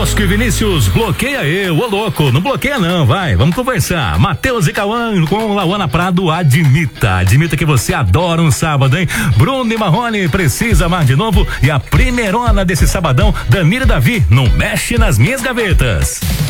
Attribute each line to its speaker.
Speaker 1: Bosco e Vinícius, bloqueia eu, ô louco, não bloqueia não, vai, vamos conversar. Matheus e Cauã com Lauana Prado, admita que você adora um sábado, hein? Bruno e Marrone, precisa amar de novo, e a primeirona desse sabadão, Danilo e Davi, não mexe nas minhas gavetas.